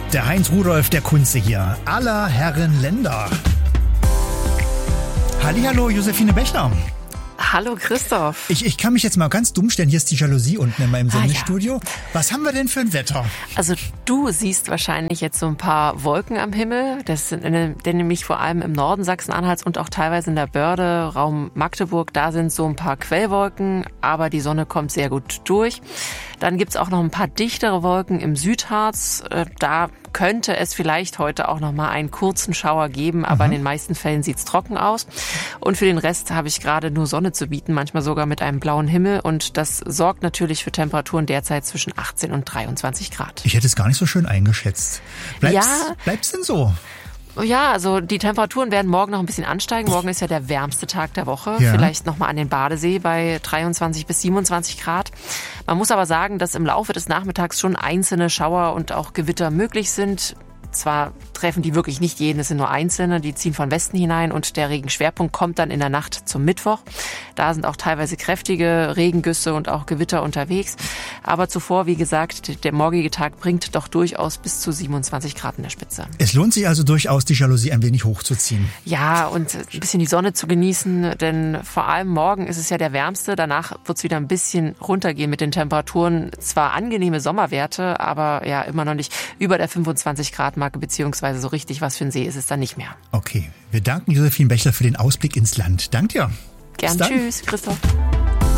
Der Heinz Rudolf der Kunze hier. Aller Herren Länder. Hallihallo, Josephine Bechner. Hallo Christoph. Ich kann mich jetzt mal ganz dumm stellen. Hier ist die Jalousie unten in meinem Sendestudio. Ja. Was haben wir denn für ein Wetter? Also du siehst wahrscheinlich jetzt so ein paar Wolken am Himmel. Das sind denn nämlich vor allem im Norden Sachsen-Anhalts und auch teilweise in der Börde, Raum Magdeburg. Da sind so ein paar Quellwolken, aber die Sonne kommt sehr gut durch. Dann gibt's auch noch ein paar dichtere Wolken im Südharz. Da könnte es vielleicht heute auch noch mal einen kurzen Schauer geben, aber in den meisten Fällen sieht's trocken aus. Und für den Rest habe ich gerade nur Sonne zu bieten, manchmal sogar mit einem blauen Himmel. Und das sorgt natürlich für Temperaturen derzeit zwischen 18 und 23 Grad. Ich hätte es gar nicht so schön eingeschätzt. Bleibt's denn so? Ja, also die Temperaturen werden morgen noch ein bisschen ansteigen. Morgen ist ja der wärmste Tag der Woche. Ja. Vielleicht noch mal an den Badesee bei 23 bis 27 Grad. Man muss aber sagen, dass im Laufe des Nachmittags schon einzelne Schauer und auch Gewitter möglich sind. Zwar treffen die wirklich nicht jeden, es sind nur einzelne, die ziehen von Westen hinein und der Regenschwerpunkt kommt dann in der Nacht zum Mittwoch. Da sind auch teilweise kräftige Regengüsse und auch Gewitter unterwegs. Aber zuvor, wie gesagt, der morgige Tag bringt doch durchaus bis zu 27 Grad in der Spitze. Es lohnt sich also durchaus, die Jalousie ein wenig hochzuziehen. Ja, und ein bisschen die Sonne zu genießen, denn vor allem morgen ist es ja der wärmste. Danach wird es wieder ein bisschen runtergehen mit den Temperaturen. Zwar angenehme Sommerwerte, aber ja immer noch nicht über der 25 Grad Marke, beziehungsweise so richtig was für ein See ist es dann nicht mehr. Okay, wir danken Josephine Bechler für den Ausblick ins Land. Dank dir. Gern, tschüss, Christoph.